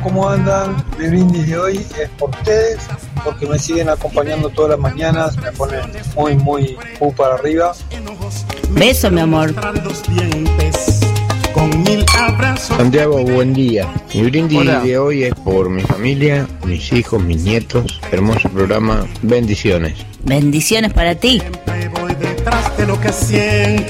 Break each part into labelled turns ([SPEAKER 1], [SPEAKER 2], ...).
[SPEAKER 1] ¿cómo andan? Mi brindis de hoy es por ustedes, porque me siguen acompañando todas las mañanas, me ponen muy para arriba.
[SPEAKER 2] Beso, mi amor.
[SPEAKER 3] Santiago, buen día. Mi brindis de hoy es por mi familia, mis hijos, mis nietos. Hermoso programa, bendiciones.
[SPEAKER 2] Bendiciones para ti.
[SPEAKER 4] Voy detrás de lo que siento.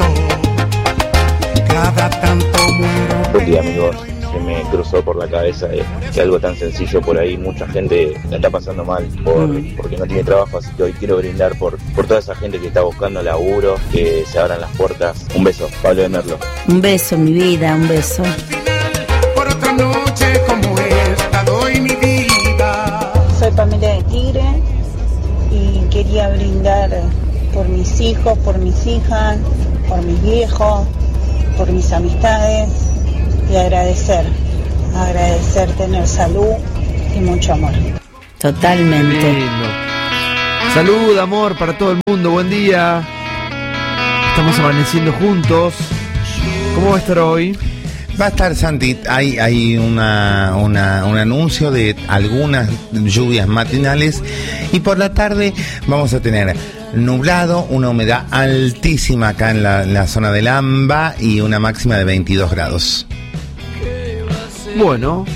[SPEAKER 4] Cada tanto muero.
[SPEAKER 5] Buen día, amigos. Se me cruzó por la cabeza que algo tan sencillo por ahí, mucha gente la está pasando mal porque no tiene trabajo, así que hoy quiero brindar por toda esa gente que está buscando laburo, que se abran las puertas. Un beso, Pablo de Merlo.
[SPEAKER 2] Un beso, mi vida, un beso.
[SPEAKER 4] Por otra noche como esta doy mi vida.
[SPEAKER 6] Soy Pamela de Tigre y quería brindar por mis hijos, por mis hijas, por mis viejos, por mis amistades y agradecer tener salud y mucho amor.
[SPEAKER 2] Totalmente.
[SPEAKER 7] Lindo. Salud, amor para todo el mundo, buen día. Estamos amaneciendo juntos. ¿Cómo va a estar hoy?
[SPEAKER 8] Va a estar, Santi, hay un anuncio de algunas lluvias matinales y por la tarde vamos a tener nublado, una humedad altísima acá en la zona del AMBA y una máxima de 22 grados.
[SPEAKER 7] Bueno,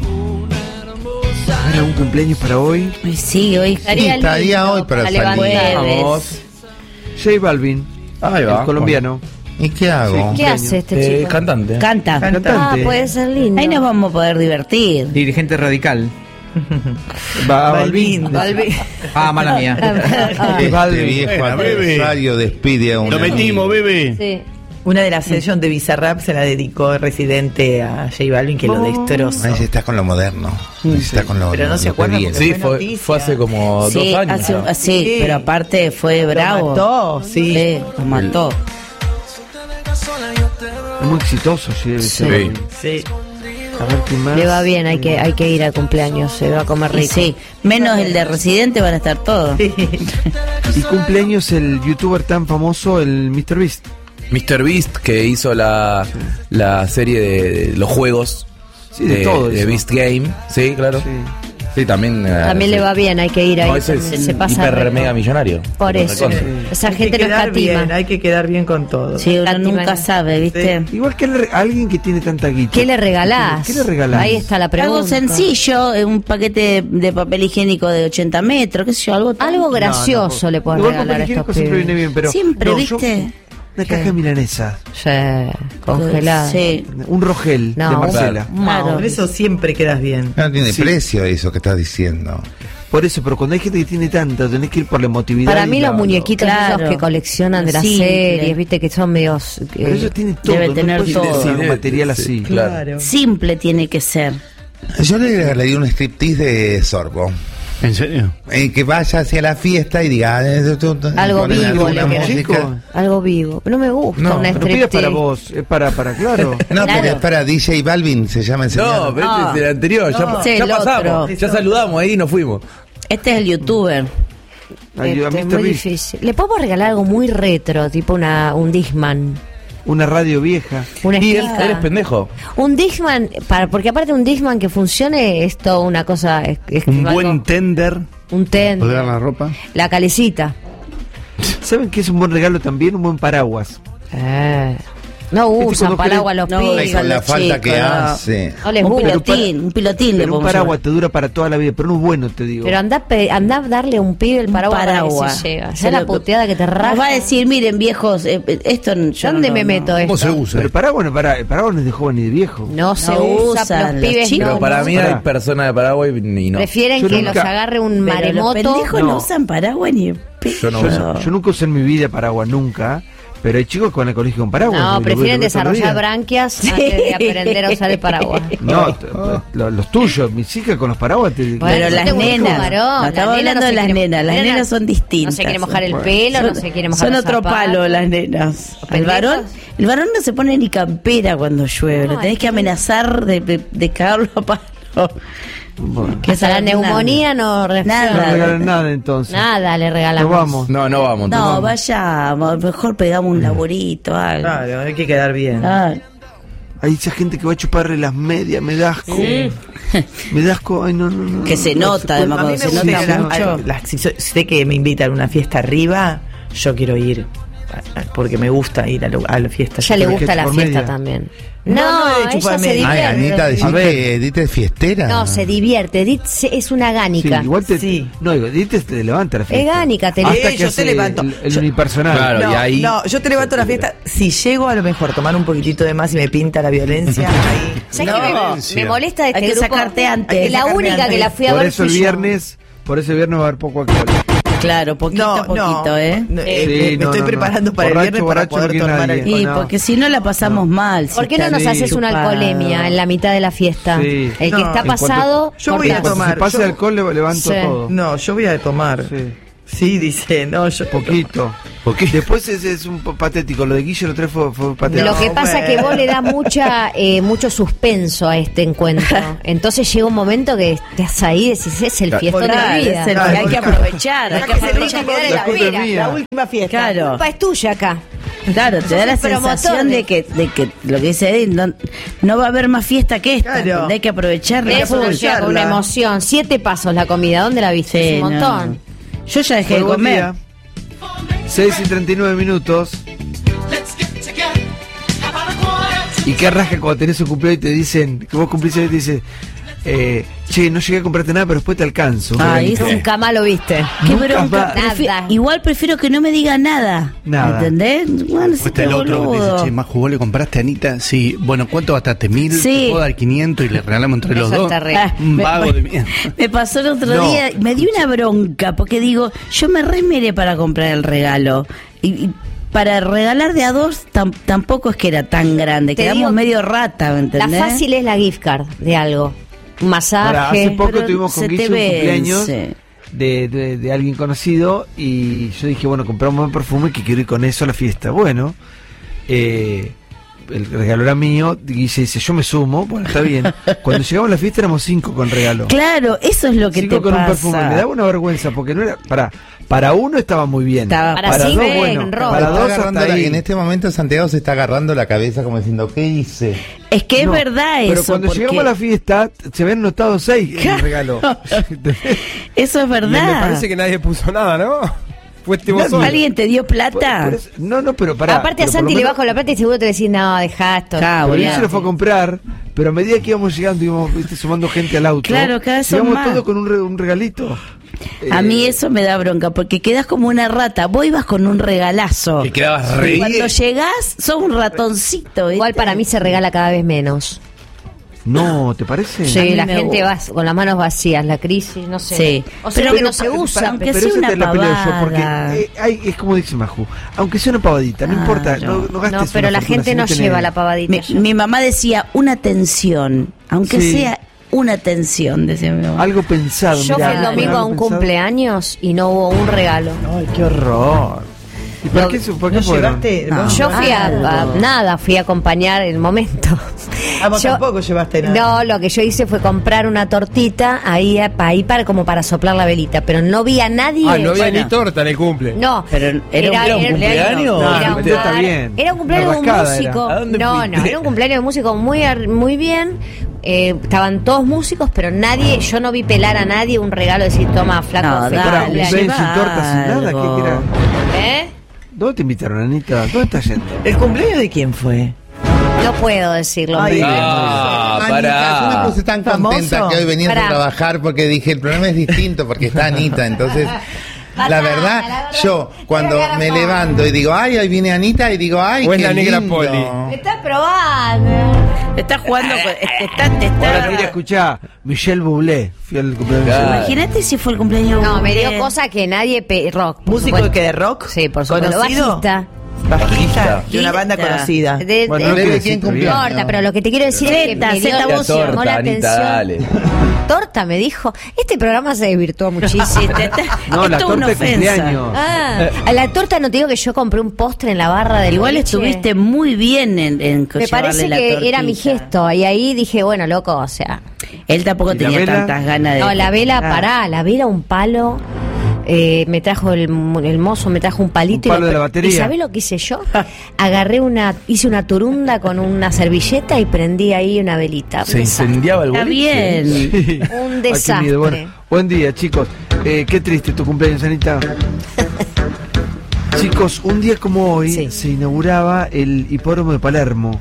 [SPEAKER 7] ¿hay algún cumpleaños para hoy?
[SPEAKER 2] Sí, hoy
[SPEAKER 8] estaría hoy para salir.
[SPEAKER 7] Vamos. J Balvin,
[SPEAKER 9] ahí va,
[SPEAKER 7] el colombiano.
[SPEAKER 8] ¿Y qué hago?
[SPEAKER 2] ¿Qué hace este chico?
[SPEAKER 9] Cantante.
[SPEAKER 2] Canta. Ah, puede ser lindo. Ahí nos vamos a poder divertir.
[SPEAKER 9] Dirigente radical.
[SPEAKER 7] Balvin.
[SPEAKER 9] Ah, mala mía.
[SPEAKER 8] Este viejo adversario despide a un...
[SPEAKER 10] Lo metimos, bebé.
[SPEAKER 11] Sí. Una de las sessions de Bizarrap se la dedicó Residente a J Balvin, que lo destrozó.
[SPEAKER 8] Ahí está con lo moderno. Está con lo,
[SPEAKER 11] pero no se acuerda.
[SPEAKER 9] Sí, fue hace como 2 años.
[SPEAKER 2] Sí, pero aparte fue bravo.
[SPEAKER 11] Lo mató, sí.
[SPEAKER 2] Lo mató.
[SPEAKER 7] Es muy exitoso, sí. A ver qué más.
[SPEAKER 12] Le va bien, hay que ir al cumpleaños, se va a comer rico.
[SPEAKER 2] Sí, menos el de Residente van a estar todos.
[SPEAKER 7] Y cumpleaños el youtuber tan famoso, el MrBeast.
[SPEAKER 9] MrBeast, que hizo la serie de los juegos,
[SPEAKER 7] sí, de todo
[SPEAKER 9] de Beast Game. Sí, claro. Sí, también
[SPEAKER 12] le va bien, hay que ir ahí.
[SPEAKER 9] Se pasa hiper mega millonario.
[SPEAKER 12] Por eso. Esa gente no escatima.
[SPEAKER 11] Hay que quedar bien con todo.
[SPEAKER 2] Sí, uno nunca sabe, ¿viste?
[SPEAKER 7] Sí. Igual que alguien que tiene tanta guita.
[SPEAKER 12] ¿Qué le regalás?
[SPEAKER 7] ¿Qué le regalás?
[SPEAKER 12] Ahí está la pregunta.
[SPEAKER 2] Algo sencillo, un paquete de papel higiénico de 80 metros, qué sé yo, algo
[SPEAKER 12] gracioso le puedes regalar a estos pibes.
[SPEAKER 7] Siempre viene bien, pero
[SPEAKER 2] siempre, ¿viste?
[SPEAKER 7] Una caja de milanesa.
[SPEAKER 12] Sí, congelada.
[SPEAKER 2] Sí.
[SPEAKER 7] Un Rogel de Marcela.
[SPEAKER 11] Claro. Por eso siempre quedas bien.
[SPEAKER 8] No tiene precio eso que estás diciendo.
[SPEAKER 7] Por eso, pero cuando hay gente que tiene tanto, tenés que ir por la emotividad.
[SPEAKER 12] Para mí los muñequitos esos que coleccionan de las series, viste que son medios...
[SPEAKER 7] pero eso tiene todo.
[SPEAKER 2] Debe tener todo.
[SPEAKER 7] Un material así.
[SPEAKER 11] Claro.
[SPEAKER 2] Simple tiene que ser.
[SPEAKER 8] Yo le regalaría un striptease de Sorbo.
[SPEAKER 10] ¿En serio?
[SPEAKER 8] Que vaya hacia la fiesta y diga
[SPEAKER 12] algo vivo, algo vivo. No me gusta una striptease.
[SPEAKER 7] Para vos, es para claro.
[SPEAKER 8] No, pero es para DJ Balvin, se llama el señor.
[SPEAKER 9] No, pero este es el anterior, ya pasamos, ya saludamos ahí y nos fuimos.
[SPEAKER 2] Este es el youtuber.
[SPEAKER 12] Es muy difícil. Le podemos regalar algo muy retro, tipo un Discman.
[SPEAKER 7] Una radio vieja.
[SPEAKER 9] Y eres pendejo.
[SPEAKER 12] Un Discman, porque aparte un Discman que funcione es toda una cosa.
[SPEAKER 10] Un buen tender.
[SPEAKER 12] Un tender.
[SPEAKER 10] ¿Podrá la ropa?
[SPEAKER 12] La calecita.
[SPEAKER 7] ¿Saben qué es un buen regalo también? Un buen paraguas.
[SPEAKER 12] No usan paraguas los pibes.
[SPEAKER 8] Con la falta que hace.
[SPEAKER 12] No les gusta.
[SPEAKER 2] Un pilotín.
[SPEAKER 7] Pero un paraguas te dura para toda la vida, pero no es bueno, te digo.
[SPEAKER 12] Pero anda a darle a un pibe el paraguas para que se llega. Esa es la puteada que te raja.
[SPEAKER 2] Va a decir, miren viejos, esto yo
[SPEAKER 12] ¿dónde me meto esto?
[SPEAKER 10] ¿Cómo se usa?
[SPEAKER 7] Pero el paraguas no es de joven ni de viejo.
[SPEAKER 12] No se usa, los pibes
[SPEAKER 2] chicos,
[SPEAKER 9] pero para mí hay personas de Paraguay y no.
[SPEAKER 12] Prefieren que los agarre un maremoto.
[SPEAKER 2] Los pendejos no usan paraguas ni...
[SPEAKER 7] Yo nunca usé en mi vida paraguas, nunca. Pero hay chicos que van al colegio con paraguas.
[SPEAKER 12] No, prefieren desarrollar branquias antes de aprender a usar el paraguas.
[SPEAKER 7] No, los tuyos, mis hijas con los paraguas.
[SPEAKER 2] Pero las nenas. No, estamos hablando de las nenas. Las nenas son distintas.
[SPEAKER 12] No se quiere mojar el pelo, no se quiere mojar
[SPEAKER 2] son
[SPEAKER 12] los
[SPEAKER 2] otro
[SPEAKER 12] zapatos.
[SPEAKER 2] palo las nenas. El varón no se pone ni campera cuando llueve. Lo tenés que amenazar de cagarlo a palo.
[SPEAKER 7] Bueno.
[SPEAKER 12] Que a la neumonía no refiere.
[SPEAKER 7] No regalan nada entonces.
[SPEAKER 12] Nada le regalamos.
[SPEAKER 7] No vamos.
[SPEAKER 9] No vamos.
[SPEAKER 2] No, vayamos. Mejor pegamos un laborito, algo.
[SPEAKER 11] Claro, hay que quedar bien.
[SPEAKER 7] Hay esa gente que va a chuparle las medias, me da asco. Me das ay, no.
[SPEAKER 2] Que se nota, además,
[SPEAKER 11] A mí
[SPEAKER 2] cuando
[SPEAKER 11] me
[SPEAKER 2] se
[SPEAKER 11] gusta
[SPEAKER 2] nota mucho.
[SPEAKER 11] si sé que me invitan a una fiesta arriba, yo quiero ir. Porque me gusta ir a la fiesta.
[SPEAKER 12] Ya le
[SPEAKER 11] Pero
[SPEAKER 12] gusta
[SPEAKER 11] que
[SPEAKER 12] la
[SPEAKER 11] por
[SPEAKER 12] fiesta
[SPEAKER 11] media.
[SPEAKER 12] también.
[SPEAKER 11] No, de
[SPEAKER 12] ella
[SPEAKER 11] chupar
[SPEAKER 12] se
[SPEAKER 11] media.
[SPEAKER 8] Ay,
[SPEAKER 12] divierte.
[SPEAKER 8] Anita, decís
[SPEAKER 7] A ver.
[SPEAKER 8] que Edith es fiestera.
[SPEAKER 12] No, se divierte. Edith es una
[SPEAKER 7] Sí,
[SPEAKER 12] gánica.
[SPEAKER 7] igual
[SPEAKER 11] Sí.
[SPEAKER 7] No, digo, te levanta la
[SPEAKER 12] Es
[SPEAKER 7] fiesta.
[SPEAKER 12] gánica, te
[SPEAKER 7] Hasta
[SPEAKER 11] yo
[SPEAKER 7] que
[SPEAKER 11] te
[SPEAKER 7] hace
[SPEAKER 11] levanto.
[SPEAKER 7] El
[SPEAKER 11] Yo-
[SPEAKER 7] unipersonal.
[SPEAKER 9] Claro,
[SPEAKER 11] No,
[SPEAKER 9] y ahí-
[SPEAKER 11] no, yo te levanto la fiesta. Si llego a lo mejor tomar un poquitito de más y me pinta la violencia, ahí.
[SPEAKER 12] ¿Sabes
[SPEAKER 11] No.
[SPEAKER 12] qué me molesta de este
[SPEAKER 2] Hay que
[SPEAKER 12] grupo?
[SPEAKER 2] sacarte antes.
[SPEAKER 12] La
[SPEAKER 11] Sacarme
[SPEAKER 12] única que
[SPEAKER 11] antes.
[SPEAKER 12] la fui a
[SPEAKER 7] Por
[SPEAKER 12] ver
[SPEAKER 7] eso el
[SPEAKER 12] fui yo.
[SPEAKER 7] viernes va a haber poco alcohol.
[SPEAKER 2] Claro, poquito a poquito, ¿eh?
[SPEAKER 11] No,
[SPEAKER 7] Sí,
[SPEAKER 11] me
[SPEAKER 7] no,
[SPEAKER 11] estoy
[SPEAKER 7] no.
[SPEAKER 11] preparando para
[SPEAKER 7] Borracho,
[SPEAKER 11] el viernes para
[SPEAKER 7] borracho,
[SPEAKER 11] poder
[SPEAKER 7] no quiere
[SPEAKER 11] tomar
[SPEAKER 7] nadie.
[SPEAKER 11] alcohol.
[SPEAKER 2] Y
[SPEAKER 7] No.
[SPEAKER 2] porque si no la pasamos mal.
[SPEAKER 12] ¿Por
[SPEAKER 2] si
[SPEAKER 12] qué no
[SPEAKER 2] está
[SPEAKER 12] nos haces una
[SPEAKER 2] chupado.
[SPEAKER 12] alcoholemia en la mitad de la fiesta?
[SPEAKER 7] Sí.
[SPEAKER 12] El
[SPEAKER 11] No,
[SPEAKER 12] que está
[SPEAKER 11] en
[SPEAKER 7] cuanto-
[SPEAKER 12] pasado,
[SPEAKER 11] Yo voy a
[SPEAKER 12] cortás.
[SPEAKER 11] tomar.
[SPEAKER 7] Si pasa
[SPEAKER 11] yo-
[SPEAKER 7] alcohol, levanto
[SPEAKER 12] Sí.
[SPEAKER 7] todo.
[SPEAKER 11] No, yo voy a tomar.
[SPEAKER 7] Sí.
[SPEAKER 11] Sí, dice, no, yo
[SPEAKER 7] Poquito. Después es un patético. Lo de Guille lo fue patético.
[SPEAKER 12] Lo que pasa es que vos le das mucho suspenso a este encuentro. Entonces llega un momento que estás ahí y decís, es el fiestón de la
[SPEAKER 2] Claro,
[SPEAKER 12] vida.
[SPEAKER 2] es el-
[SPEAKER 11] Claro,
[SPEAKER 2] hay que aprovechar. Hay que
[SPEAKER 12] Acá se
[SPEAKER 2] aprovechar.
[SPEAKER 12] brinca, quedar en
[SPEAKER 7] La
[SPEAKER 12] la
[SPEAKER 7] culpa es
[SPEAKER 12] vera.
[SPEAKER 7] mía.
[SPEAKER 11] la última fiesta.
[SPEAKER 12] La
[SPEAKER 2] Claro.
[SPEAKER 12] culpa es tuya acá.
[SPEAKER 2] Claro, te da la
[SPEAKER 12] el promotor
[SPEAKER 2] sensación
[SPEAKER 12] de-
[SPEAKER 2] de que lo que dice Edith, no va a haber más fiesta que esta.
[SPEAKER 11] Claro.
[SPEAKER 2] ¿entendés? Hay que aprovecharla.
[SPEAKER 11] Hay que
[SPEAKER 12] Eso
[SPEAKER 11] aprovecharla.
[SPEAKER 12] llega con una emoción. 7 pasos la comida. ¿Dónde la viste?
[SPEAKER 2] Sí,
[SPEAKER 12] Es un
[SPEAKER 2] no.
[SPEAKER 12] montón.
[SPEAKER 2] Yo ya dejé de
[SPEAKER 7] Buen
[SPEAKER 2] comer.
[SPEAKER 7] día. 6:39. ¿Y qué rasca cuando tenés un cumpleaños y te dicen, que vos cumplís y te dicen, che, no llegué a comprarte nada, pero después te alcanzo?
[SPEAKER 2] Ay,
[SPEAKER 12] Nunca más lo viste.
[SPEAKER 2] Qué
[SPEAKER 7] Nunca
[SPEAKER 2] bronca.
[SPEAKER 7] más.
[SPEAKER 12] Nada.
[SPEAKER 2] Igual prefiero que no me diga nada.
[SPEAKER 7] Nada.
[SPEAKER 2] ¿Entendés? Bueno,
[SPEAKER 10] Después está el otro que te dice, che, Maju, ¿vos le compraste a Anita? Sí, bueno, ¿cuánto gastaste? 1.000,
[SPEAKER 2] Sí.
[SPEAKER 10] te puedo dar 500 y le regalamos entre los
[SPEAKER 12] Eso
[SPEAKER 10] dos.
[SPEAKER 12] está re.
[SPEAKER 10] Un vago de mierda.
[SPEAKER 2] Me pasó el otro
[SPEAKER 7] No.
[SPEAKER 2] día, me dio una bronca, porque digo, yo me remiré para comprar el regalo. Y para regalar de a dos tampoco es que era tan grande,
[SPEAKER 12] Te
[SPEAKER 2] quedamos
[SPEAKER 12] digo,
[SPEAKER 2] medio rata, ¿me
[SPEAKER 12] La
[SPEAKER 2] entendés?
[SPEAKER 12] fácil es la gift card de algo. Un masaje.
[SPEAKER 7] Ahora, hace poco
[SPEAKER 2] pero
[SPEAKER 7] tuvimos con
[SPEAKER 2] se te
[SPEAKER 7] Guille un cumpleaños
[SPEAKER 2] vence.
[SPEAKER 7] de alguien conocido y yo dije, bueno, compramos un perfume que quiero ir con eso a la fiesta. Bueno, el regalo era mío, Guille dice, yo me sumo, bueno, está bien. Cuando llegamos a la fiesta éramos 5 con regalo.
[SPEAKER 2] Claro, eso es lo que
[SPEAKER 7] 5
[SPEAKER 2] te
[SPEAKER 7] con
[SPEAKER 2] pasa.
[SPEAKER 7] un perfume, me daba una vergüenza porque no era, para uno estaba muy bien.
[SPEAKER 2] Estaba-
[SPEAKER 12] Para
[SPEAKER 7] para
[SPEAKER 12] sí,
[SPEAKER 7] dos,
[SPEAKER 12] ven,
[SPEAKER 7] bueno,
[SPEAKER 12] rojo.
[SPEAKER 7] para
[SPEAKER 8] Está
[SPEAKER 7] dos
[SPEAKER 8] agarrando
[SPEAKER 7] hasta ahí.
[SPEAKER 8] en este momento Santiago se está agarrando la cabeza como diciendo, ¿qué hice?
[SPEAKER 2] Es que es
[SPEAKER 7] No,
[SPEAKER 2] verdad
[SPEAKER 7] pero
[SPEAKER 2] eso.
[SPEAKER 7] cuando
[SPEAKER 2] porque
[SPEAKER 7] llegamos a la fiesta se habían notado 6 en el regalo.
[SPEAKER 2] eso es verdad.
[SPEAKER 13] Me parece que nadie puso nada, ¿no? Fuiste vos solo.
[SPEAKER 2] ¿Alguien te dio plata?
[SPEAKER 7] Por eso- no, pero pará.
[SPEAKER 12] Aparte a
[SPEAKER 7] pero por
[SPEAKER 12] Santi
[SPEAKER 7] lo
[SPEAKER 12] le
[SPEAKER 7] menos-
[SPEAKER 12] bajo la plata y seguro te decís, no, dejá esto.
[SPEAKER 2] Claro,
[SPEAKER 7] Pero él
[SPEAKER 2] olvidate.
[SPEAKER 7] se lo fue a comprar, pero a medida que íbamos llegando, íbamos sumando gente al auto.
[SPEAKER 2] Claro, cada vez son
[SPEAKER 7] llegamos
[SPEAKER 2] más.
[SPEAKER 7] todo con un regalito.
[SPEAKER 2] A mí eso me da bronca, porque quedas como una rata. Vos ibas con un regalazo.
[SPEAKER 9] Que quedabas
[SPEAKER 2] Y
[SPEAKER 9] re
[SPEAKER 2] cuando llegás, sos un ratoncito. ¿viste?
[SPEAKER 12] Igual para mí se regala cada vez menos.
[SPEAKER 7] No, ¿te parece?
[SPEAKER 2] A
[SPEAKER 12] Sí,
[SPEAKER 2] mí
[SPEAKER 12] la
[SPEAKER 2] me
[SPEAKER 12] gente
[SPEAKER 2] gusta.
[SPEAKER 12] va con las manos vacías, la crisis, no sé.
[SPEAKER 2] Sí.
[SPEAKER 12] O sea,
[SPEAKER 2] Pero
[SPEAKER 12] que no se usa.
[SPEAKER 2] aunque
[SPEAKER 7] pero
[SPEAKER 2] sea
[SPEAKER 7] esa
[SPEAKER 2] una
[SPEAKER 7] te la peleo yo,
[SPEAKER 2] pavada.
[SPEAKER 7] porque es como dice Maju, aunque sea una pavadita, no importa, no gastes
[SPEAKER 12] No, pero
[SPEAKER 7] una
[SPEAKER 12] la
[SPEAKER 7] fortuna,
[SPEAKER 12] gente
[SPEAKER 7] si
[SPEAKER 12] no
[SPEAKER 7] tenés-
[SPEAKER 12] lleva la pavadita.
[SPEAKER 2] Mi mamá decía una atención, aunque
[SPEAKER 7] Sí.
[SPEAKER 2] sea una atención, decía mi mamá.
[SPEAKER 7] Algo pensado.
[SPEAKER 12] Yo
[SPEAKER 7] mirá,
[SPEAKER 12] fui el domingo a
[SPEAKER 7] algo
[SPEAKER 12] un
[SPEAKER 7] pensado.
[SPEAKER 12] cumpleaños y no hubo un regalo.
[SPEAKER 7] Ay, qué horror. ¿Y por
[SPEAKER 12] Lo-
[SPEAKER 7] qué, por qué
[SPEAKER 11] ¿No
[SPEAKER 7] fueron?
[SPEAKER 11] llevaste?
[SPEAKER 2] No.
[SPEAKER 11] vos-
[SPEAKER 12] Yo fui a
[SPEAKER 2] algo.
[SPEAKER 12] nada, fui a acompañar el momento.
[SPEAKER 11] Ah, vos
[SPEAKER 12] Yo-
[SPEAKER 11] tampoco llevaste nada.
[SPEAKER 12] No, lo que yo hice fue comprar una tortita ahí para como para soplar la velita, pero no vi a nadie.
[SPEAKER 13] Ah, no había
[SPEAKER 2] Bueno.
[SPEAKER 13] ni torta en el cumple.
[SPEAKER 12] No,
[SPEAKER 2] Pero era un cumpleaños.
[SPEAKER 7] No,
[SPEAKER 12] Era un
[SPEAKER 7] el está
[SPEAKER 12] bar-
[SPEAKER 7] bien.
[SPEAKER 12] era un cumpleaños de un
[SPEAKER 7] Una rascada
[SPEAKER 12] músico.
[SPEAKER 9] era. ¿A dónde
[SPEAKER 12] No,
[SPEAKER 9] fuiste?
[SPEAKER 12] no, era un cumpleaños de un músico muy bien. Estaban todos músicos, pero nadie, yo no vi pelar a nadie un regalo, decir, toma, flaco,
[SPEAKER 2] No,
[SPEAKER 12] feliz
[SPEAKER 7] Para un
[SPEAKER 2] dale,
[SPEAKER 12] cumpleaños.
[SPEAKER 7] cumpleaños sin torta, sin nada,
[SPEAKER 2] algo.
[SPEAKER 7] ¿qué era?
[SPEAKER 12] ¿Eh?
[SPEAKER 7] ¿Dónde te invitaron, Anita? ¿Dónde estás yendo?
[SPEAKER 11] ¿El cumpleaños de quién fue?
[SPEAKER 12] No puedo decirlo.
[SPEAKER 11] Ay,
[SPEAKER 12] hombre.
[SPEAKER 9] Ah,
[SPEAKER 8] Anita, yo me
[SPEAKER 9] pará.
[SPEAKER 8] puse tan
[SPEAKER 11] Famoso.
[SPEAKER 8] contenta que hoy venías
[SPEAKER 12] Pará.
[SPEAKER 8] a trabajar porque dije, el programa es distinto porque está Anita, entonces... La verdad, yo cuando me levanto y digo, ay, ahí viene Anita, y digo, ay,
[SPEAKER 13] O es
[SPEAKER 8] qué
[SPEAKER 13] la negra
[SPEAKER 8] lindo.
[SPEAKER 13] Poli.
[SPEAKER 12] Me estás probando.
[SPEAKER 2] Estás jugando con.
[SPEAKER 7] Ahora mira, escuchá, Michelle Bublé, fui al cumpleaños.
[SPEAKER 9] Claro.
[SPEAKER 2] Imagínate si fue el cumpleaños.
[SPEAKER 12] No, me
[SPEAKER 2] de-
[SPEAKER 12] dio cosa que nadie rock. por
[SPEAKER 11] ¿Músico
[SPEAKER 12] supuesto.
[SPEAKER 11] que de rock?
[SPEAKER 12] Sí, por supuesto.
[SPEAKER 11] ¿Conocido?
[SPEAKER 12] Bajista.
[SPEAKER 11] Bajista de una banda
[SPEAKER 2] Bajista.
[SPEAKER 11] conocida.
[SPEAKER 12] De-
[SPEAKER 7] no
[SPEAKER 8] ¿De
[SPEAKER 7] quiero
[SPEAKER 8] quién
[SPEAKER 7] decirte
[SPEAKER 8] cumplió?
[SPEAKER 7] bien.
[SPEAKER 12] Torta, pero lo que te quiero decir es que
[SPEAKER 2] Zeta,
[SPEAKER 12] me dio,
[SPEAKER 2] Zeta
[SPEAKER 12] me
[SPEAKER 2] vos,
[SPEAKER 12] llamó
[SPEAKER 9] torta,
[SPEAKER 12] la
[SPEAKER 9] Anita,
[SPEAKER 12] atención.
[SPEAKER 9] dale.
[SPEAKER 12] Torta me dijo, este programa se desvirtuó muchísimo.
[SPEAKER 7] No, la
[SPEAKER 2] Esto es una
[SPEAKER 7] torta de
[SPEAKER 2] ofensa.
[SPEAKER 7] cumpleaños.
[SPEAKER 12] Ah, a la torta no te digo que yo compré un postre en la barra del
[SPEAKER 2] Igual
[SPEAKER 12] boliche.
[SPEAKER 2] estuviste muy bien en
[SPEAKER 12] Me parece
[SPEAKER 2] llevarle la
[SPEAKER 12] que era mi
[SPEAKER 2] tortita.
[SPEAKER 12] gesto y ahí dije, bueno, loco, o sea.
[SPEAKER 2] Él tampoco
[SPEAKER 7] ¿Y la
[SPEAKER 2] tenía
[SPEAKER 7] vela?
[SPEAKER 2] tantas ganas de.
[SPEAKER 12] No, la vela,
[SPEAKER 2] Ah.
[SPEAKER 12] pará, la vela un palo. me trajo el mozo, me trajo un palito.
[SPEAKER 7] Un palo de la batería.
[SPEAKER 12] ¿Y sabés lo que hice yo? Hice una turunda con una servilleta y prendí ahí una velita.
[SPEAKER 9] Se incendiaba el
[SPEAKER 2] Está
[SPEAKER 9] boliche.
[SPEAKER 2] bien.
[SPEAKER 7] Sí.
[SPEAKER 12] Un
[SPEAKER 7] Ay, qué
[SPEAKER 12] desastre.
[SPEAKER 7] miedo. Bueno, buen día, chicos. Qué triste tu cumpleaños, Anita. Chicos, un día como hoy se inauguraba el hipódromo de Palermo.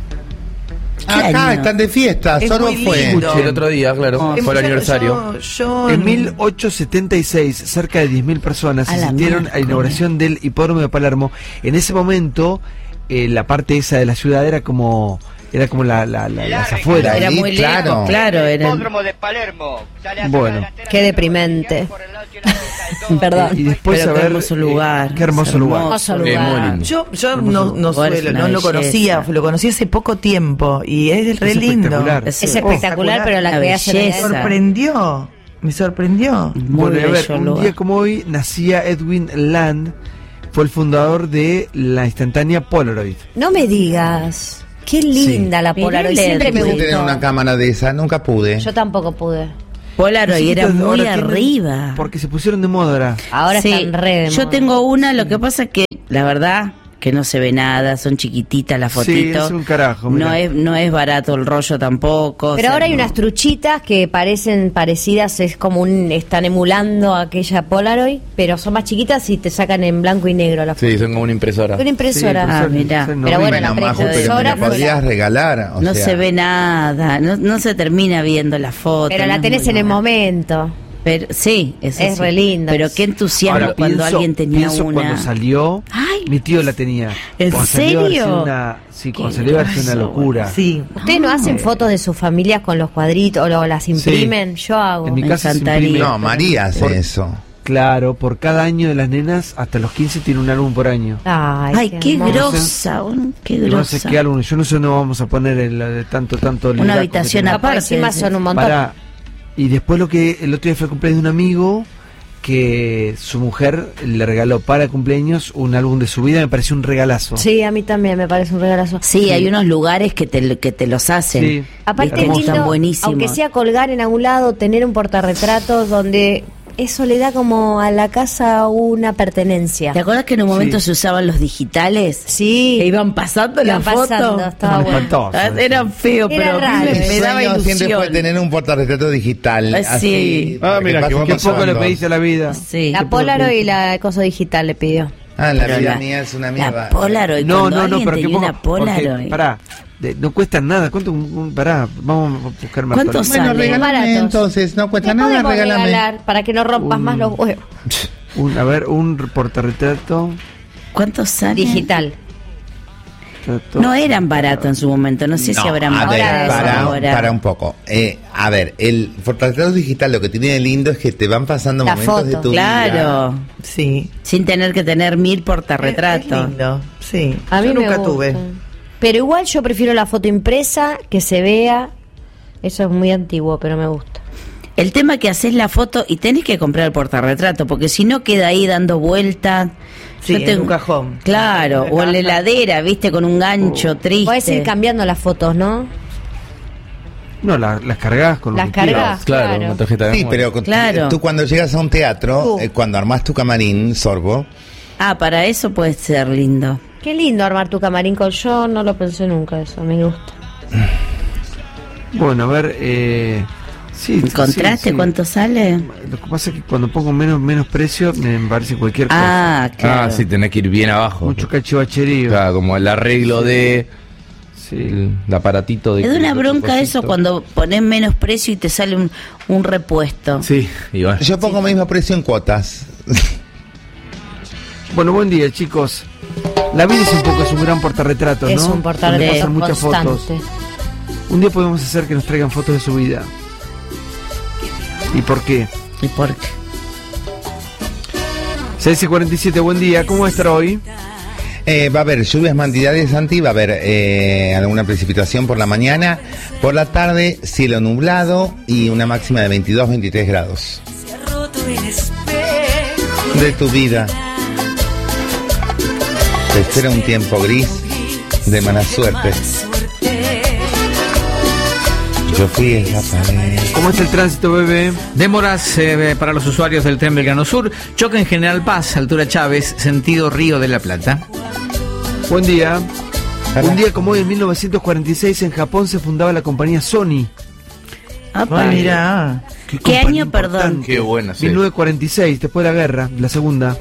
[SPEAKER 8] Acá están de fiesta,
[SPEAKER 11] Es
[SPEAKER 8] solo
[SPEAKER 11] muy
[SPEAKER 8] fue.
[SPEAKER 11] lindo.
[SPEAKER 9] El otro día, claro, fue el aniversario.
[SPEAKER 7] En 1876, cerca de 10.000 personas
[SPEAKER 2] A la
[SPEAKER 7] asistieron a la
[SPEAKER 2] miércoles.
[SPEAKER 7] inauguración del hipódromo de Palermo. En ese momento, la parte esa de la ciudad era como las afueras.
[SPEAKER 2] Era muy lejos, claro. Era
[SPEAKER 14] de Palermo.
[SPEAKER 7] Bueno.
[SPEAKER 12] Qué deprimente. Perdón.
[SPEAKER 7] Y después
[SPEAKER 2] Pero
[SPEAKER 7] a
[SPEAKER 2] qué
[SPEAKER 7] ver,
[SPEAKER 2] hermoso lugar.
[SPEAKER 7] qué hermoso lugar.
[SPEAKER 12] Hermoso
[SPEAKER 9] Muy
[SPEAKER 12] lugar.
[SPEAKER 9] lindo.
[SPEAKER 11] Yo
[SPEAKER 7] Hermoso.
[SPEAKER 11] no
[SPEAKER 2] Lugar, es
[SPEAKER 11] suelo,
[SPEAKER 2] una
[SPEAKER 11] no lo
[SPEAKER 2] belleza.
[SPEAKER 11] conocía, lo conocí hace poco tiempo y es re lindo.
[SPEAKER 7] espectacular.
[SPEAKER 12] Es espectacular, pero la
[SPEAKER 2] La
[SPEAKER 12] que hace
[SPEAKER 2] belleza.
[SPEAKER 11] Me sorprendió.
[SPEAKER 2] Muy
[SPEAKER 7] Bueno, y a ver,
[SPEAKER 2] bello
[SPEAKER 7] un
[SPEAKER 2] lugar.
[SPEAKER 7] día como hoy nacía Edwin Land, fue el fundador de la instantánea Polaroid.
[SPEAKER 12] No me digas. Qué linda la Polaroid.
[SPEAKER 2] Mirá,
[SPEAKER 12] Siempre me
[SPEAKER 8] Quise tener
[SPEAKER 12] gustó.
[SPEAKER 8] una cámara de esa, nunca pude.
[SPEAKER 12] Yo tampoco pude.
[SPEAKER 2] Polaroid era
[SPEAKER 7] Chiquitos,
[SPEAKER 2] muy
[SPEAKER 7] ahora tienen-
[SPEAKER 2] arriba.
[SPEAKER 7] Porque se pusieron de moda ahora.
[SPEAKER 12] Ahora
[SPEAKER 2] Sí,
[SPEAKER 12] están re de
[SPEAKER 2] yo
[SPEAKER 12] moda.
[SPEAKER 2] tengo una, lo que pasa es que la verdad que no se ve nada, son chiquititas las
[SPEAKER 7] Sí,
[SPEAKER 2] fotitos.
[SPEAKER 7] es un carajo. mirá.
[SPEAKER 2] no es barato el rollo tampoco.
[SPEAKER 12] Pero
[SPEAKER 2] o sea,
[SPEAKER 12] ahora hay
[SPEAKER 2] no.
[SPEAKER 12] unas truchitas que parecen parecidas, es como están emulando aquella Polaroid, pero son más chiquitas y te sacan en blanco y negro la foto.
[SPEAKER 9] Sí, son como una impresora.
[SPEAKER 12] Una impresora.
[SPEAKER 2] Ah, mirá.
[SPEAKER 12] Pero bueno,
[SPEAKER 8] Bueno,
[SPEAKER 12] la
[SPEAKER 8] Majo, pero me
[SPEAKER 12] precursora
[SPEAKER 8] la
[SPEAKER 12] fue
[SPEAKER 8] podías regalar.
[SPEAKER 2] No se ve nada, no se termina viendo la foto.
[SPEAKER 12] Pero
[SPEAKER 2] no
[SPEAKER 12] la
[SPEAKER 2] es
[SPEAKER 12] tenés
[SPEAKER 2] muy
[SPEAKER 12] en el
[SPEAKER 2] buena.
[SPEAKER 12] momento.
[SPEAKER 2] Pero sí, eso
[SPEAKER 12] Es
[SPEAKER 2] sí.
[SPEAKER 12] re lindo.
[SPEAKER 2] Pero qué entusiasmo
[SPEAKER 7] Ahora,
[SPEAKER 2] cuando alguien tenía
[SPEAKER 7] pienso
[SPEAKER 2] una.
[SPEAKER 7] cuando salió,
[SPEAKER 2] Ay.
[SPEAKER 7] mi tío la tenía.
[SPEAKER 2] ¿En
[SPEAKER 7] Cuando salió, iba a ser
[SPEAKER 2] serio?
[SPEAKER 7] cuando
[SPEAKER 2] Qué
[SPEAKER 7] salió iba a ser una
[SPEAKER 2] grosso,
[SPEAKER 7] locura.
[SPEAKER 11] Sí.
[SPEAKER 12] ¿Ustedes no hacen fotos de sus familias con los cuadritos o las imprimen? Yo hago.
[SPEAKER 7] En mi
[SPEAKER 2] Me
[SPEAKER 7] casa se
[SPEAKER 2] encantaría.
[SPEAKER 7] imprime.
[SPEAKER 8] No, María hace
[SPEAKER 7] Por-
[SPEAKER 8] eso.
[SPEAKER 7] Claro, por cada año de las nenas, hasta los 15 tiene un álbum por año.
[SPEAKER 2] Ay, qué
[SPEAKER 12] hermoso.
[SPEAKER 2] grosa, qué
[SPEAKER 7] Y no sé
[SPEAKER 2] grosa.
[SPEAKER 7] qué álbum, yo no sé dónde vamos a poner el de tanto
[SPEAKER 2] Una
[SPEAKER 7] lilaco
[SPEAKER 2] habitación
[SPEAKER 7] que tenemos.
[SPEAKER 12] Por
[SPEAKER 2] aparte.
[SPEAKER 12] encima son un montón.
[SPEAKER 7] Pará. Y después el otro día fue el cumpleaños de un amigo que su mujer le regaló para cumpleaños un álbum de su vida, me pareció un regalazo.
[SPEAKER 12] Sí, a mí también me parece un regalazo.
[SPEAKER 2] Sí, hay unos lugares que te los hacen.
[SPEAKER 7] Sí.
[SPEAKER 12] Aparte es
[SPEAKER 2] Hermosos,
[SPEAKER 12] lindo,
[SPEAKER 2] están buenísimos.
[SPEAKER 12] aunque sea colgar en algún lado, tener un portarretratos donde eso le da como a la casa una pertenencia.
[SPEAKER 2] ¿Te acuerdas que en un momento
[SPEAKER 7] Sí.
[SPEAKER 2] se usaban los digitales?
[SPEAKER 12] Sí.
[SPEAKER 2] Que iban pasando
[SPEAKER 12] Iban
[SPEAKER 2] la foto.
[SPEAKER 12] pasando, estaba
[SPEAKER 7] Son
[SPEAKER 12] bueno.
[SPEAKER 7] espantosos.
[SPEAKER 2] Eran feos,
[SPEAKER 12] Era
[SPEAKER 2] pero a mí
[SPEAKER 12] raro.
[SPEAKER 2] me
[SPEAKER 8] Mi
[SPEAKER 2] daba
[SPEAKER 8] sueño siempre fue
[SPEAKER 2] ilusión.
[SPEAKER 8] tener un portarretrato digital.
[SPEAKER 2] Ah, sí.
[SPEAKER 8] para
[SPEAKER 13] mira,
[SPEAKER 8] pase
[SPEAKER 13] que va
[SPEAKER 7] Qué poco
[SPEAKER 8] pasando.
[SPEAKER 7] le pediste a la vida.
[SPEAKER 2] Sí.
[SPEAKER 12] La Polaroid y la cosa digital le pidió.
[SPEAKER 8] Ah, la
[SPEAKER 2] Pero
[SPEAKER 8] vida mía es una mierda.
[SPEAKER 2] La Polaroid,
[SPEAKER 7] No,
[SPEAKER 2] cuando
[SPEAKER 7] no,
[SPEAKER 2] alguien
[SPEAKER 7] pero
[SPEAKER 2] tenía
[SPEAKER 7] qué poco.
[SPEAKER 2] una Polaroid.
[SPEAKER 7] Pará, no cuesta nada. ¿Cuánto? Pará, vamos a buscar más.
[SPEAKER 2] ¿Cuánto
[SPEAKER 7] Polaroid.
[SPEAKER 8] Bueno,
[SPEAKER 2] sale?
[SPEAKER 8] regálame
[SPEAKER 12] Baratos.
[SPEAKER 8] entonces, no cuesta
[SPEAKER 12] Te
[SPEAKER 8] nada,
[SPEAKER 12] podemos
[SPEAKER 8] regálame.
[SPEAKER 12] regalar para que no rompas más los huevos.
[SPEAKER 7] A ver, un portarretrato.
[SPEAKER 2] ¿Cuántos sale?
[SPEAKER 12] Digital.
[SPEAKER 2] No eran baratos en su momento, no sé si habrán
[SPEAKER 8] a ver,
[SPEAKER 2] baratos ahora.
[SPEAKER 8] para un poco. A ver, el portarretrato digital lo que tiene de lindo es que te van pasando
[SPEAKER 12] La
[SPEAKER 8] momentos de
[SPEAKER 12] foto.
[SPEAKER 8] tu vida.
[SPEAKER 2] Claro,
[SPEAKER 11] Sí.
[SPEAKER 2] sin tener que tener 1000
[SPEAKER 11] Es
[SPEAKER 2] portarretratos.
[SPEAKER 11] lindo. Sí.
[SPEAKER 12] A mí
[SPEAKER 11] Yo
[SPEAKER 12] me
[SPEAKER 11] nunca
[SPEAKER 12] gusta.
[SPEAKER 11] tuve.
[SPEAKER 12] Pero igual yo prefiero la foto impresa, que se vea. Eso es muy antiguo, pero me gusta.
[SPEAKER 2] El tema que haces la foto y tenés que comprar el portarretrato, porque si no queda ahí dando vueltas.
[SPEAKER 11] Sí, en un cajón.
[SPEAKER 2] Claro, o en la heladera, viste, con un gancho triste.
[SPEAKER 12] Puedes ir cambiando las fotos, ¿no?
[SPEAKER 7] No, las cargas con
[SPEAKER 12] Las
[SPEAKER 7] lo que quieras.
[SPEAKER 12] cargas.
[SPEAKER 9] Claro,
[SPEAKER 12] Claro.
[SPEAKER 9] una tarjeta de
[SPEAKER 8] Sí,
[SPEAKER 9] memoria.
[SPEAKER 8] pero
[SPEAKER 2] Claro.
[SPEAKER 8] tú cuando llegas a un teatro,
[SPEAKER 12] Tú.
[SPEAKER 8] cuando armás tu camarín, Sorbo,
[SPEAKER 2] Ah, para eso puede ser lindo.
[SPEAKER 12] Qué lindo armar tu camarín con yo, no lo pensé nunca eso, me gusta.
[SPEAKER 7] Bueno, a ver, sí.
[SPEAKER 2] ¿Encontraste
[SPEAKER 7] sí.
[SPEAKER 2] cuánto sale?
[SPEAKER 7] Lo que pasa es que cuando pongo menos precio, me parece cualquier cosa.
[SPEAKER 2] Ah, claro.
[SPEAKER 9] Ah, sí, tenés que ir bien abajo.
[SPEAKER 7] Mucho cachivacherío.
[SPEAKER 9] Claro, como el arreglo de
[SPEAKER 7] Sí.
[SPEAKER 9] el aparatito de...
[SPEAKER 2] Es de una
[SPEAKER 9] de
[SPEAKER 2] bronca
[SPEAKER 9] cosito.
[SPEAKER 2] eso cuando pones menos precio y te sale un repuesto.
[SPEAKER 9] Sí, y bueno.
[SPEAKER 8] yo pongo mismo precio en cuotas.
[SPEAKER 7] Bueno, buen día, chicos. La vida es un poco, es un gran portarretrato, ¿no?
[SPEAKER 12] Es un
[SPEAKER 7] Donde
[SPEAKER 12] portarretrato
[SPEAKER 7] pasan muchas
[SPEAKER 12] constante.
[SPEAKER 7] fotos. Un día podemos hacer que nos traigan fotos de su vida. ¿Y por qué?
[SPEAKER 2] ¿Y por qué?
[SPEAKER 7] 6:47, buen día. ¿Cómo va a estar hoy?
[SPEAKER 8] Va a haber lluvias matinales, Santi, va a haber alguna precipitación por la mañana, por la tarde cielo nublado y una máxima de 22-23 grados. De tu vida te espera un tiempo gris de mala suerte. Yo fui esa pared.
[SPEAKER 7] ¿Cómo está el tránsito, bebé?
[SPEAKER 14] Demoras para los usuarios del tren Belgrano Sur. Choque en General Paz, altura Chávez, sentido Río de la Plata.
[SPEAKER 7] Buen día. Un día como hoy, en 1946, en Japón se fundaba la compañía Sony.
[SPEAKER 11] Ah, mira.
[SPEAKER 2] ¿Qué año, perdón?
[SPEAKER 9] Qué buena, sí.
[SPEAKER 7] 1946, después de la guerra, la segunda.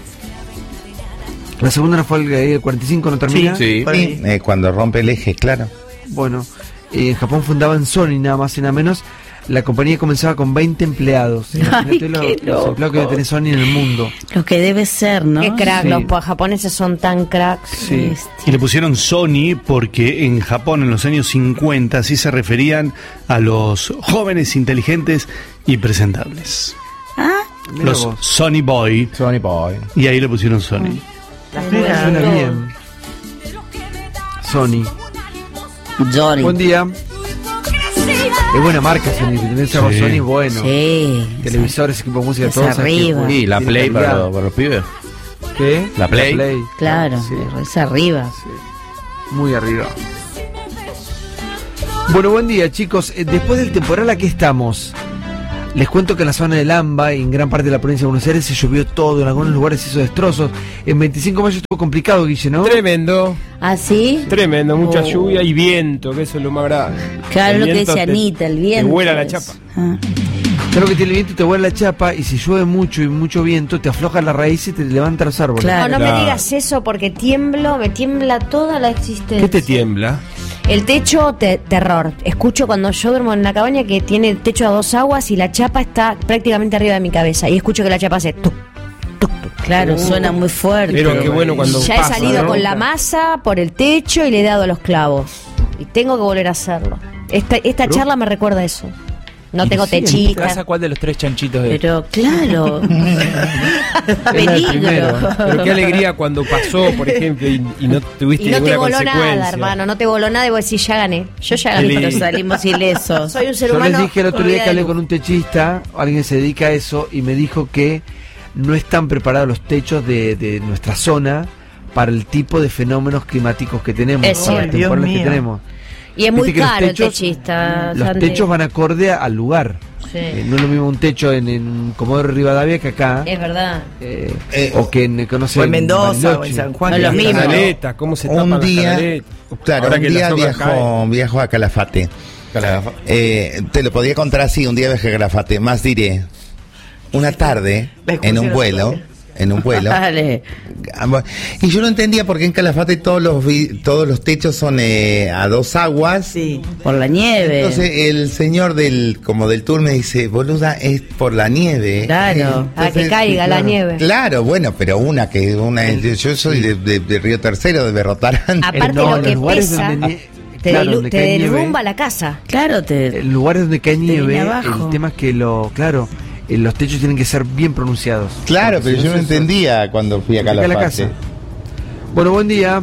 [SPEAKER 7] La segunda no fue el 45, ¿no termina?
[SPEAKER 9] Sí.
[SPEAKER 8] Cuando rompe el eje, claro.
[SPEAKER 7] Bueno, en Japón fundaban Sony, nada más y nada menos. La compañía comenzaba con 20 empleados.
[SPEAKER 2] Ay,
[SPEAKER 7] Imagínate
[SPEAKER 2] qué
[SPEAKER 7] los empleados que debe tener Sony en el mundo.
[SPEAKER 2] Lo que debe ser, ¿no?
[SPEAKER 12] Qué crack,
[SPEAKER 7] Sí.
[SPEAKER 12] los japoneses son tan cracks.
[SPEAKER 7] Sí.
[SPEAKER 10] Y le pusieron Sony porque en Japón en los años 50 así se referían a los jóvenes inteligentes y presentables.
[SPEAKER 2] Ah,
[SPEAKER 7] Mirá
[SPEAKER 10] Los
[SPEAKER 7] vos.
[SPEAKER 10] Sony Boy.
[SPEAKER 9] Sony Boy.
[SPEAKER 10] Y ahí le pusieron Sony.
[SPEAKER 7] Suena bien. Sony.
[SPEAKER 2] Johnny.
[SPEAKER 7] Buen día. Es buena marca Sony, tenés algo
[SPEAKER 10] Sí.
[SPEAKER 7] Sony bueno.
[SPEAKER 2] Sí.
[SPEAKER 7] Televisores, equipo de música,
[SPEAKER 2] Es
[SPEAKER 7] todo. ¿sabes qué?
[SPEAKER 2] arriba.
[SPEAKER 9] Y la
[SPEAKER 7] Tiene
[SPEAKER 9] Play
[SPEAKER 7] calidad.
[SPEAKER 9] para los pibes.
[SPEAKER 7] ¿Qué?
[SPEAKER 9] La Play.
[SPEAKER 2] Claro,
[SPEAKER 7] Sí.
[SPEAKER 2] es arriba.
[SPEAKER 7] Muy arriba. Bueno, buen día, chicos. Después del temporal, ¿a qué estamos? Les cuento que en la zona del AMBA y en gran parte de la provincia de Buenos Aires se llovió todo, en algunos lugares se hizo destrozos. En 25 de mayo estuvo complicado, Guille, ¿no?
[SPEAKER 13] Tremendo,
[SPEAKER 2] ¿Ah, sí?
[SPEAKER 13] tremendo, mucha
[SPEAKER 2] Oh.
[SPEAKER 13] lluvia y viento, que eso es lo más grave.
[SPEAKER 2] Claro,
[SPEAKER 13] El
[SPEAKER 2] lo que
[SPEAKER 13] viento
[SPEAKER 2] dice Anita, el viento.
[SPEAKER 13] Te vuela la
[SPEAKER 2] es-
[SPEAKER 13] chapa.
[SPEAKER 2] Ah.
[SPEAKER 7] Claro que tiene el viento, te vuela la chapa y si llueve mucho y mucho viento, te afloja la raíz y te levanta los árboles.
[SPEAKER 2] Claro.
[SPEAKER 12] No me digas eso porque me tiembla toda la existencia.
[SPEAKER 13] ¿Qué te tiembla?
[SPEAKER 12] El techo, terror. Escucho cuando yo duermo en una cabaña que tiene techo a dos aguas y la chapa está prácticamente arriba de mi cabeza. Y escucho que la chapa hace tuc, tuc, tuc.
[SPEAKER 2] Claro, suena muy fuerte.
[SPEAKER 13] Pero qué bueno cuando
[SPEAKER 12] Ya
[SPEAKER 13] pasa,
[SPEAKER 12] he salido
[SPEAKER 13] ¿no?
[SPEAKER 12] con la masa por el techo y le he dado los clavos. Y tengo que volver a hacerlo. Esta charla me recuerda a eso. No tengo techita.
[SPEAKER 9] ¿Cuál de los tres chanchitos es?
[SPEAKER 2] Pero claro.
[SPEAKER 7] Peligro.
[SPEAKER 13] Pero qué alegría cuando pasó, por ejemplo, y no tuviste
[SPEAKER 12] Y no te
[SPEAKER 13] ninguna
[SPEAKER 12] voló
[SPEAKER 13] consecuencia.
[SPEAKER 12] nada, hermano. No te voló nada y vos decís, ya gané. Yo ya gané.
[SPEAKER 2] Pero salimos ilesos.
[SPEAKER 12] Soy un ser
[SPEAKER 7] Yo
[SPEAKER 12] humano.
[SPEAKER 7] les dije el otro
[SPEAKER 12] con
[SPEAKER 7] día
[SPEAKER 12] vida
[SPEAKER 7] que hablé
[SPEAKER 12] de
[SPEAKER 7] con
[SPEAKER 12] luz.
[SPEAKER 7] un techista, alguien que se dedica a eso, y me dijo que no están preparados los techos de nuestra zona para el tipo de fenómenos climáticos que tenemos,
[SPEAKER 12] Es
[SPEAKER 7] para
[SPEAKER 12] cierto.
[SPEAKER 7] las temporales
[SPEAKER 11] Dios
[SPEAKER 7] que
[SPEAKER 11] mío.
[SPEAKER 7] tenemos.
[SPEAKER 12] Y es muy
[SPEAKER 7] Viste que los
[SPEAKER 12] caro el
[SPEAKER 7] techos-
[SPEAKER 12] techista.
[SPEAKER 7] Los
[SPEAKER 12] Santi.
[SPEAKER 7] techos van acorde al lugar.
[SPEAKER 12] Sí.
[SPEAKER 7] No es lo mismo un techo en Comodoro Rivadavia que acá.
[SPEAKER 12] Es verdad.
[SPEAKER 7] O que en, que no sé,
[SPEAKER 11] O en Mendoza,
[SPEAKER 7] Bariloche.
[SPEAKER 11] o en San Juan.
[SPEAKER 2] No es lo
[SPEAKER 11] que
[SPEAKER 2] mismo.
[SPEAKER 11] está-
[SPEAKER 13] Canaleta, ¿cómo se tapan
[SPEAKER 8] Un
[SPEAKER 13] las
[SPEAKER 8] día,
[SPEAKER 13] canaletas?
[SPEAKER 8] claro,
[SPEAKER 13] Ahora
[SPEAKER 8] un
[SPEAKER 13] que
[SPEAKER 8] día
[SPEAKER 13] las hojas caen.
[SPEAKER 8] viajo a Calafate. Te lo podía contar así, un día viajé a Calafate, más diré, una tarde,
[SPEAKER 11] La
[SPEAKER 8] en un
[SPEAKER 11] excursión
[SPEAKER 8] vuelo,
[SPEAKER 2] Dale.
[SPEAKER 8] y yo no entendía por qué en Calafate todos los techos son a dos aguas.
[SPEAKER 11] Sí.
[SPEAKER 2] Por la nieve.
[SPEAKER 8] Entonces el señor del tour me dice, boluda, es por la nieve.
[SPEAKER 2] Claro.
[SPEAKER 12] A que caiga la nieve.
[SPEAKER 8] Claro, bueno, pero yo soy de Río Tercero, de Berrotarán.
[SPEAKER 12] Aparte
[SPEAKER 7] No,
[SPEAKER 12] lo
[SPEAKER 7] en
[SPEAKER 12] que
[SPEAKER 7] los lugares
[SPEAKER 12] pesa,
[SPEAKER 7] donde
[SPEAKER 12] te,
[SPEAKER 7] claro, donde
[SPEAKER 12] te
[SPEAKER 7] cae nieve.
[SPEAKER 12] derrumba la casa.
[SPEAKER 2] Claro,
[SPEAKER 7] En lugares donde cae nieve,
[SPEAKER 2] viene abajo.
[SPEAKER 7] el tema es que los techos tienen que ser bien pronunciados.
[SPEAKER 8] Claro,
[SPEAKER 7] Porque
[SPEAKER 8] pero
[SPEAKER 7] si
[SPEAKER 8] yo no
[SPEAKER 7] se-
[SPEAKER 8] entendía cuando fui a
[SPEAKER 7] se cae la
[SPEAKER 8] Calafate.
[SPEAKER 7] casa. Bueno, buen día.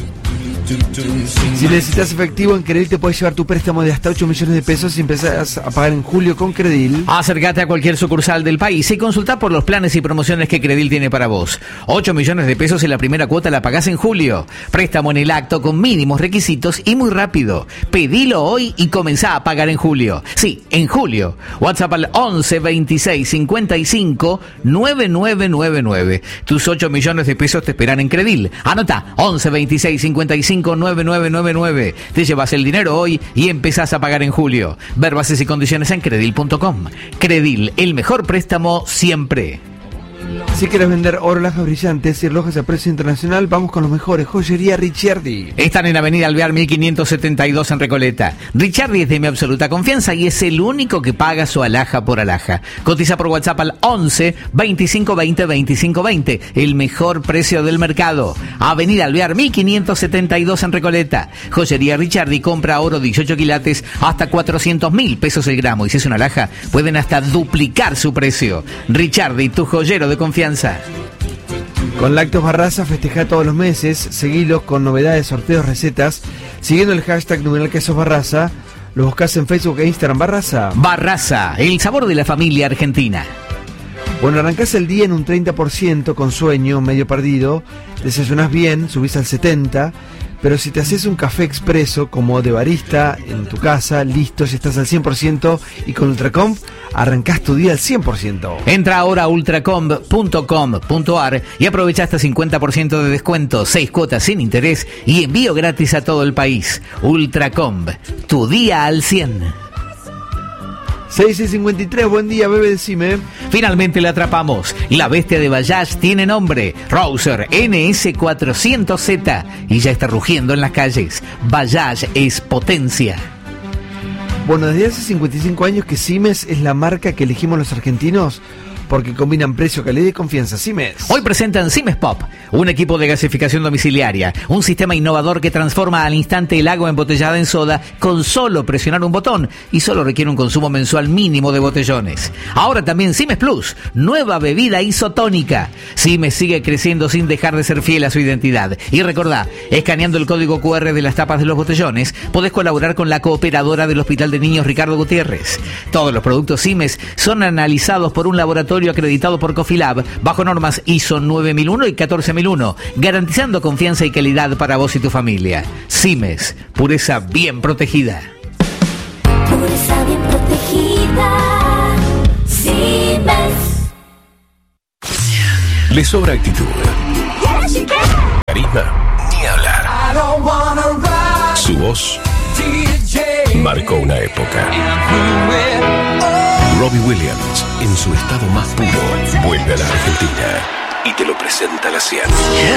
[SPEAKER 7] Si necesitas efectivo en Credil te puedes llevar tu préstamo de hasta 8 millones de pesos y empezás a pagar en julio con Credil.
[SPEAKER 14] Acércate a cualquier sucursal del país y consulta por los planes y promociones que Credil tiene para vos. 8 millones de pesos y la primera cuota la pagás en julio. Préstamo en el acto con mínimos requisitos y muy rápido. Pedilo hoy y comenzá a pagar en julio. Sí, en julio. WhatsApp al 11 26 55 9999. Tus 8 millones de pesos te esperan en Credil. Anota 11 26 55 9999. Te llevas el dinero hoy y empezás a pagar en julio. Ver bases y condiciones en Credil.com. Credil, el mejor préstamo siempre.
[SPEAKER 7] Si quieres vender oro, lajas brillantes y relojes a precio internacional, vamos con los mejores. Joyería Ricciardi.
[SPEAKER 14] Están en Avenida Alvear 1572 en Recoleta. Ricciardi es de mi absoluta confianza y es el único que paga su alhaja por alhaja. Cotiza por WhatsApp al 11 25 20 25 20. El mejor precio del mercado. Avenida Alvear 1572 en Recoleta. Joyería Ricciardi compra oro 18 quilates hasta 400.000 pesos el gramo. Y si es una alhaja, pueden hasta duplicar su precio. Ricciardi, tu joyero de confianza.
[SPEAKER 7] Con Lácteos Barraza festeja todos los meses. Seguilos con novedades, sorteos, recetas. Siguiendo el hashtag numeral quesos Barraza. Los buscas en Facebook e Instagram Barraza.
[SPEAKER 14] Barraza, el sabor de la familia argentina.
[SPEAKER 7] Bueno, arrancás el día en un 30% con sueño, medio perdido, desayunás bien, subís al 70%, pero si te haces un café expreso como de barista en tu casa, listo, ya estás al 100% y con Ultracomp arrancás tu día al 100%.
[SPEAKER 14] Entra ahora a ultracomp.com.ar y aprovecha hasta 50% de descuento, 6 cuotas sin interés y envío gratis a todo el país. Ultracomp, tu día al 100.
[SPEAKER 7] 6:53, buen día, bebé, decime.
[SPEAKER 14] Finalmente la atrapamos. La bestia de Bajaj tiene nombre, Rouser NS400Z, y ya está rugiendo en las calles. Bajaj es potencia.
[SPEAKER 7] Bueno, desde hace 55 años que Siemens es la marca que elegimos los argentinos porque combinan precio, calidad y confianza. Siemens.
[SPEAKER 14] Hoy presentan Siemens Pop, un equipo de gasificación domiciliaria, un sistema innovador que transforma al instante el agua embotellada en soda con solo presionar un botón y solo requiere un consumo mensual mínimo de botellones. Ahora también Siemens Plus, nueva bebida isotónica. Siemens sigue creciendo sin dejar de ser fiel a su identidad. Y recordá, escaneando el código QR de las tapas de los botellones, podés colaborar con la cooperadora del Hospital de Niños Ricardo Gutiérrez. Todos los productos Siemens son analizados por un laboratorio acreditado por Cofilab bajo normas ISO 9001 y 14001, garantizando confianza y calidad para vos y tu familia. Siemens, pureza bien protegida.
[SPEAKER 15] Pureza bien protegida. Siemens.
[SPEAKER 16] Le sobra actitud. Carisma, ni hablar. Su voz marcó una época. Robbie Williams, en su estado más puro, vuelve a la Argentina y te lo presenta a la 100.